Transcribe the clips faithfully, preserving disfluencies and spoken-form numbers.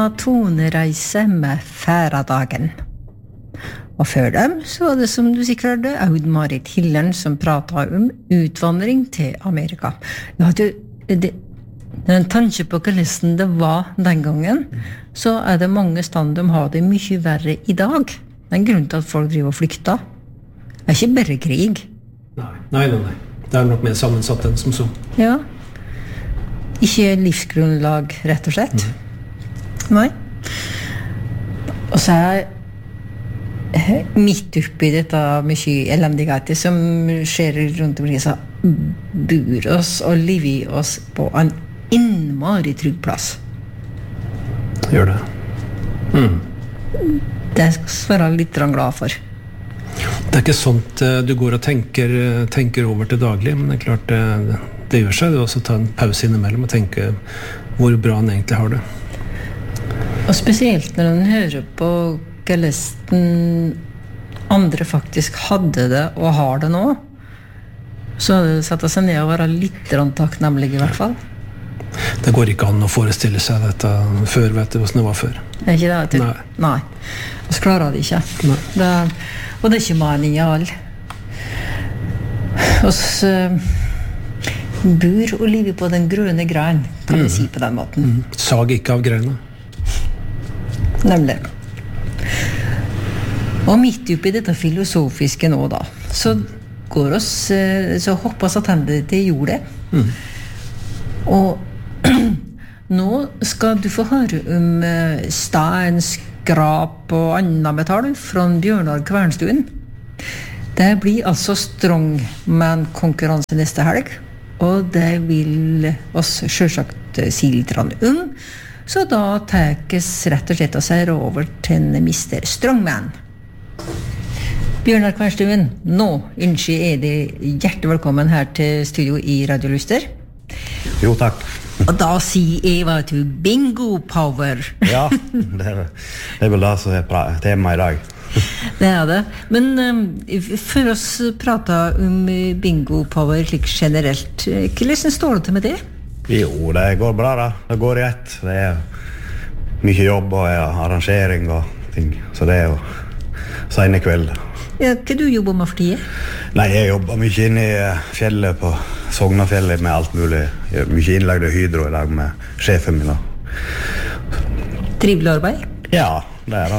tonereise med Færadagen. Og før dem så var det, som du sikkert hørte, Aud-Marit Hillern som pratet om utvandring til Amerika. Ja, du, det, når en tanke på hvordan det var den gangen, så er det mange stand de har det mye verre i dag. Det er en grunn til at folk driver og flykter. Det er ikke bare krig. Nei, nei, nei. nei. Det er nok mer sammensatt enn som så. Ja. Ikke livsgrunnlag, rett og slett. Mm. Nei. Og så er midt oppi dette mye elendigheter som skjer rundt omkring, så bor oss og lever oss på en innmari trygg plass. Gjør det. Mm. Det skal jeg være litt glad for. Det er ikke sånt du går og tenker, tenker over til daglig, men det er klart det, det gjør seg. Du også ta en pause innimellom og tenke hvor bra han egentlig har det. Og spesielt når han hører på hvordan andre faktisk hadde det og har det nå, så setter seg ned og være litt takknemlig i hvert fall. Det går ikke an å forestille seg dette før, vet du, hvordan det var før. Det er ikke det, vet du? Nei. Nei. Og så klarer det ikke. Nei. Det, og det er ikke mening i all. Og så bor og lever på den grønne grein, kan mm. vi si på den måten. Mm. Sag ikke av greina. Nemlig. Og midt oppi dette filosofiske nå da, så går oss, så hopper oss attende til jordet. Mm. Og nå skal du få høre om stein, skrap og annen metall fra Bjørnar Kvernstuen. Det blir altså strongman-konkurranse neste helg, og det vil oss selvsagt si litt om. Så da tekes rett og slett å seg over til en mister Strongman. Bjørnar Kvernstuen, nå ønsker jeg deg hjertelig velkommen her til studio i Radio Luster. Jo, takk. Og da sier jeg hva til bingo power. Ja, det er, det er vel det som er tema i dag. Det er det. Men um, for oss prater om bingo power slik generelt, hvordan står det til med det? Jo, det går bra da. Det går i ett. Det er mye jobb og arrangering og ting. Så det er jo sene kveld. Ja, hva du jobber med for tiden? Nei, jeg jobber mye inne i fjellet på Sognafjellet med alt mulig. Jeg er mye innlagd i Hydro i dag med sjefen min. Trivelig arbeid? Ja, det er det.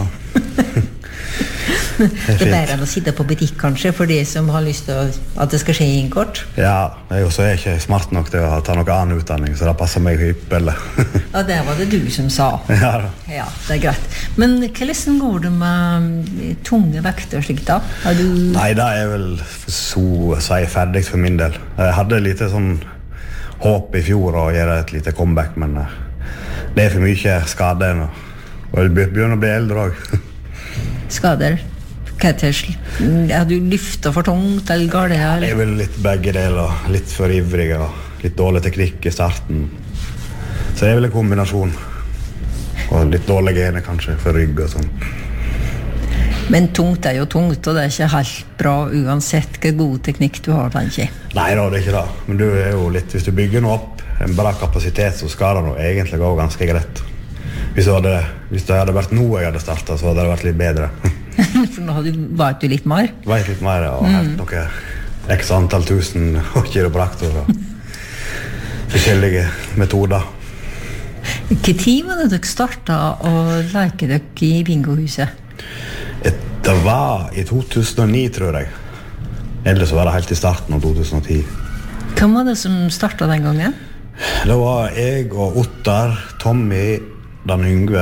Det er bedre enn å sitte på butikk kanskje for det som har lyst til at det skal skje i en kort. Ja, jeg er ikke smart nok til å ta noe annen utdanning, så det passer meg hyppelig. Ja, det var det du som sa. Ja, da. Ja, det er greit. Men hvordan går det med tunge vekter og slikt da? Har du... Nei, det er vel så å si ferdig for min del. Jeg hadde litt sånn håp i fjor å gjøre et lite comeback, men det er for mye skader nå. Og jeg begynner å bli eldre også. Skader? Hva er det? Har du lyftet for tungt eller går det her? Det er vel litt begge deler. Litt for ivrig og litt dårlig teknikk i starten. Så det er vel en kombinasjon. Og litt dårlige gener kanskje for rygg og sånn. Men tungt er jo tungt, og det er ikke helt bra uansett hva god teknikk du har, tenker jeg. Nei da, det er ikke det. Men du er jo litt, hvis du bygger noe opp en bra kapasitet, så skal det nå egentlig gå ganske greit. Hvis det, hadde, hvis det hadde vært noe jeg hadde startet, så hadde det vært litt bedre. For nå har du vært du litt mer? Vært litt mer, og helt mm. noe x antall tusen og kiropraktor og forskjellige metoder. Hva tid var det dere startet å leke dere i bingohuset? Det var i to tusen og ni, tror jeg. Ellers var det helt i starten av to tusen og ti. Hvem var det som startet den gangen? Det var jeg og Ottar, Tommy, Dan Yngve.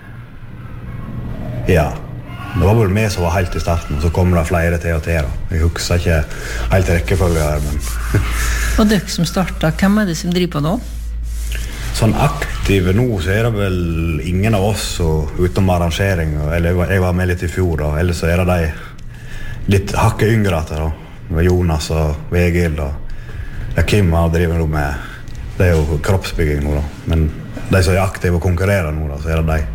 Ja, det var vel meg som var helt i starten, så kom det flere til og til. Jeg husker ikke helt rekkefølge her, men... Og dere som startet, hvem er det som driver på nå? Sånn aktive nå, så er det vel ingen av oss utenom arrangering, eller jeg var med litt i fjor, da. Ellers så er det de litt hakket yngre etter, da. Det var Jonas og Vegil, og ja, Kim har driver nå med, det er jo kroppsbygging nå, da. Men de som er aktive og konkurrerer nå, da, så er det de.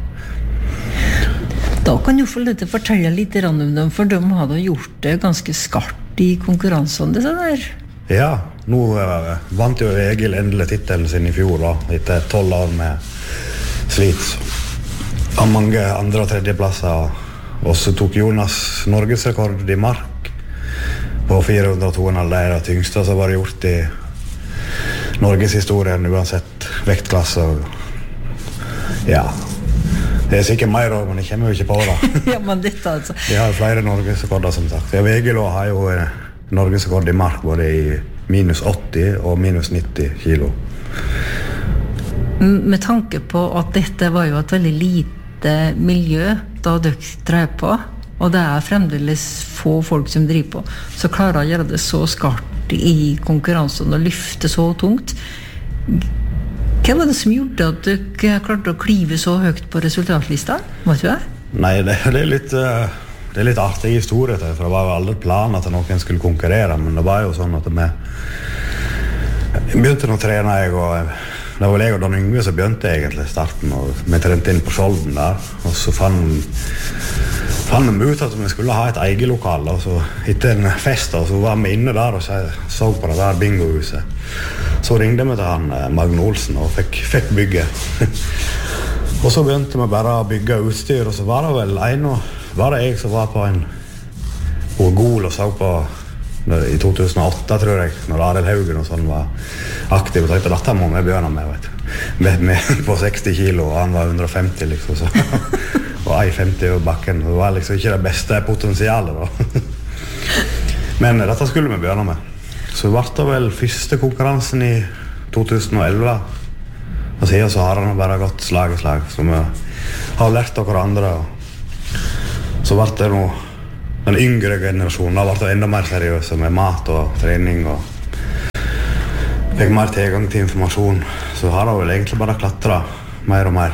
Da kan du få litt fortelle litt om dem, for de har da gjort det ganske skarpt i konkurransen, det sånn der. Ja, nå uh, vant jo Egil endelig titelen sin i fjor, da, etter tolv år med slit. har mange andre- og tredjeplasser. Og så tok Jonas Norgesrekord i mark på fire hundre og to komma fem. Det er det tyngste som var gjort i Norgeshistorien, uansett vektklasse. Ja, det er sikkert mer, men jeg kommer jo ikke på det. Ja, men dette altså. Vi har flere Norgesrekorder, som sagt. Ja, Vegelå har jo Norgesrekord i mark både i minus åtti og minus nitti kilo. Med tanke på at dette var jo et veldig lite miljø da dere drev på, og det er fremdeles få folk som driver på, så klarer å gjøre det så skarpt i konkurransen og lyfte så tungt. Hva var det som gjorde at dere klarte å klive så høyt på resultatlista? Vet du det? Nei, det, det er litt det er litt artig historie til, for det var jo aldri planen at noen skulle konkurrere, men det var jo sånn at vi begynte å trene, jeg og det var jeg og Dan Yngve som begynte egentlig i starten, og vi trente inn på Skjolden der, og så fant fant vi ut at vi skulle ha et eget lokal, og så etter en fest, og så var vi inne der og så, så på det der bingohuset. Så ringte vi til han Magne Olsen og fikk, fikk bygge. Og så begynte vi bare å bygge utstyr, og så var det vel en, og var det jeg som var på en på Gol og så på i to tusen og åtte, tror jeg, når Arild Haugen og sånn var aktiv, og tenkte, dette må vi begynne med, vet du. Med, med på seksti kilo, og han var hundre og femti, liksom, så. Og en femti over bakken, det var liksom ikke det beste potensialet, da. Men dette skulle vi begynne med. Så ble det vel første konkurransen i to tusen og elleve, og siden så har han bare gått slag i slag, så vi har lært av hverandre, og så ble det noe den yngre generasjonen har vært enda mer seriøse med mat og trening og fikk mer tilgang til informasjon, så har det vel egentlig bare klatret mer og mer.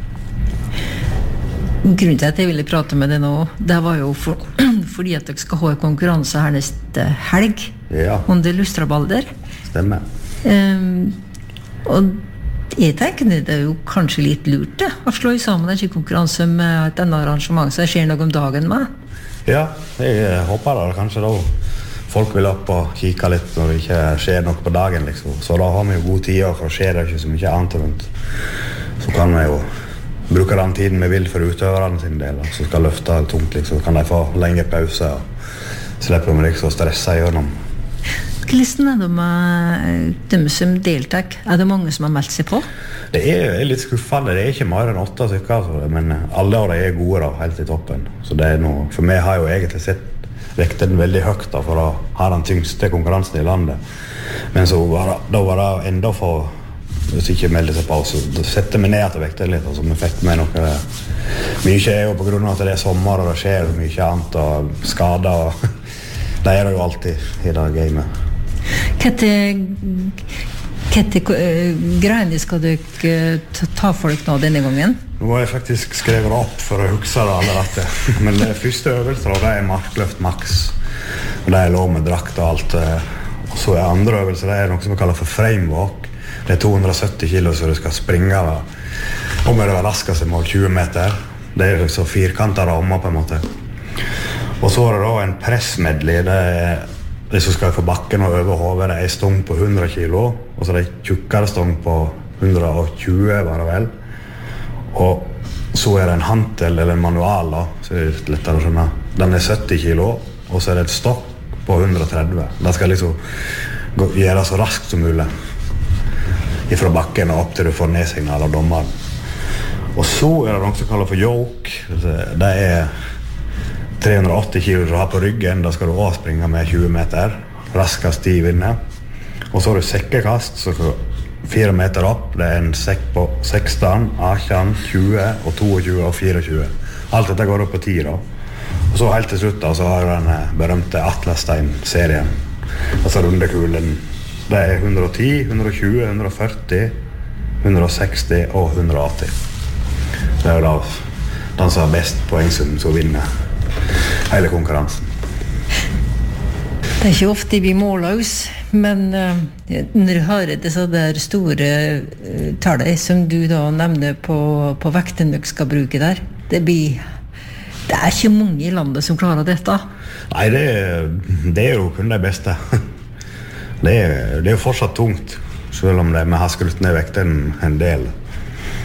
Grunnen til at jeg ville prate med deg nå, det var jo for, fordi at dere skal ha en konkurranse her neste helg, ja. Under Lustrabalder. Stemmer. Um, og jeg tenker det er jo kanskje litt lurt det, å slå sammen en konkurranse med et enda arrangement, så det skjer noe om dagen med. Ja, jeg håper det kanskje da folk vil opp og kikke litt når det ikke skjer noe på dagen, liksom. Så da har vi jo god tid, for det skjer ikke så mye annet rundt. Så kan vi jo bruke den tiden vi vil for utøverne sin del, så skal løfte tungt, liksom. Så kan de få lenge pause og slippe om liksom å stresse gjennom. Hvordan er det med dem som deltar? Er det mange som har meldt seg på? Det er litt skuffende, det er ikke mer enn åtte stykker, altså. Men alle av de er gode da, helt i toppen. Så det er noe, for meg har jo egentlig sett vekten veldig høyt da, for å ha den tyngste konkurransen i landet. Men så var det, da var det enda for, hvis ikke meldte seg på, så setter vi ned til vekten litt, altså vi fikk med noe. Mye er jo på grunn av at det er sommer og det skjer mye annet og skader, og det er det jo alltid i det gamet. Hva til greiene skal dere ta folk nå denne gangen? Nå har jeg faktisk skrevet opp for å huske det alle dette. Men det første øvelser, det er markløft maks. Og det er lov med drakt og alt. Og så er andre øvelser, det er noe som vi kaller for framewalk. Det er to hundre og sytti kilo, så du skal springe og med det raskeste mål tjue meter. Det er så firkantet rammer på en måte. Og så er det da en pressmedley, det er det som skal få bakken og over hodet, det er stong på hundre kilo, og så er det tjukkere stong på hundre og tjue, var det vel. Og så er det en hantel eller en manual, da, så er det litt lettere å skjønne. Den er sytti kilo, og så er det et stokk på hundre og tretti. Det skal liksom gjøre så raskt som mulig. Fra bakken og opp til du får nedsignal av dommeren. Og så er det noe som kalles for yoke. Det er tre hundre og åtti kilo du har på ryggen, da skal du også springe med tjue meter, raskest i vinner. Og så har du sekkekast, så skal du fire meter opp, det er en sekk på seksten, atten, tjue, og tjueto og tjuefire. Alt dette går opp på ti da. Og så helt til slutt da, så har du den berømte Atlasstein-serien, altså rundekulen. Det er hundre og ti, hundre og tjue, hundre og førti, hundre og seksti og hundre og åtti. Det er jo da den som har best poengsum som vinner hele konkurransen. Det er ikke ofte vi måler oss, men uh, når du har disse der store uh, tallet som du da nevner på, på vekten dere skal bruke der, det blir det er ikke mange i landet som klarer dette. Nei, det, det er jo kun det beste. Det er, det er jo fortsatt tungt, selv om det, vi har skrutt ned vekten en del.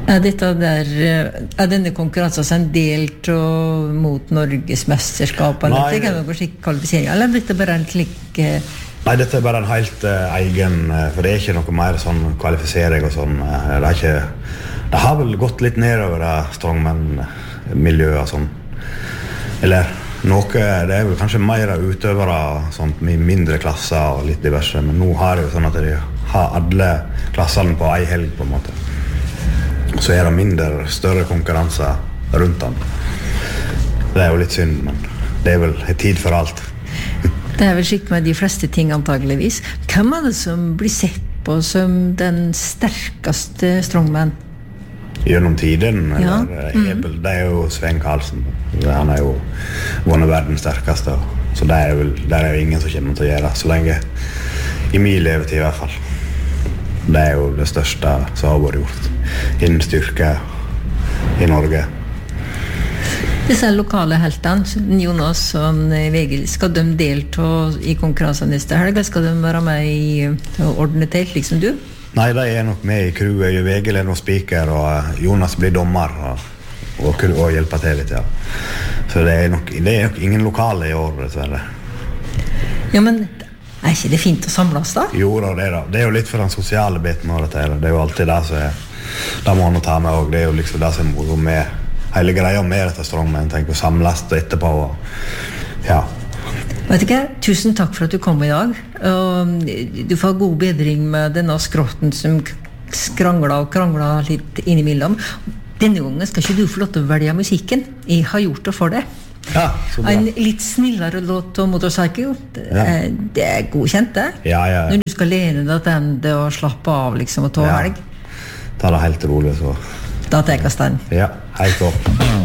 Er, dette der, er denne konkurransen en del til, mot Norges mesterskap eller Nei, det kan noe slik kvalifisering, eller er dette bare en slik eh... Nei, dette er bare en helt uh, egen, uh, for det er ikke noe mer sånn kvalifisering og sånn. Uh, det er ikke, det har vel gått litt nedover det strongman-miljøet og sånn. Eller noe, det er vel kanskje mer utøvere sånn, i mindre klasser og litt diverse, men nå har det jo sånn at de har alle klassene på ei helg på en måte. Så er det mindre, større konkurranser rundt den. Det er jo litt synd, men det er vel en tid for alt. Det er vel slik med de fleste ting antageligvis. Hvem er det som blir sett på som den sterkeste strongman? Gjennom tiden, ja. eller, mm. det er jo Sven Karlsen. Han er jo vunnet verdens sterkeste, så det er jo det er jo ingen som kommer til å gjøre, så lenge i min levetid i hvert fall. Det er jo det største som har vært gjort innen styrke i Norge. Disse lokale heltene, Jonas og Vegil, skal de delta i konkurransen neste helg? Skal de være med i å ordne telt, liksom du? Nei, de er nok med i crewet. Vegil er nok speaker, og Jonas blir dommer og, og, og hjelper til litt, ja. Så det er nok, det er nok ingen lokale i år, dessverre. Ja, men er ikke det fint å samles da? Jo, det er det. Det er jo litt for den sosiale biten av dette. Det er jo alltid det som er, det må man ta med også. Det er jo liksom det som er moro med hele greia med dette strongman, tenker å samles etterpå og, ja. Vet ikke, tusen takk for at du kom i dag, og du får god bedring med denne skrotten som skrangler og krangler litt innimellom. Denne gangen skal ikke du få lov til å velge musikken, jeg har gjort det for deg. Ja, så bra. En litt snillere låt om Motorcycle, Ja. det er godkjent det. Ja, ja, ja. Når du skal lene deg til det og slappe av liksom, og ta Ja. helg, Ta det helt rolig, så. da tar jeg kasten. Ja, helt opp.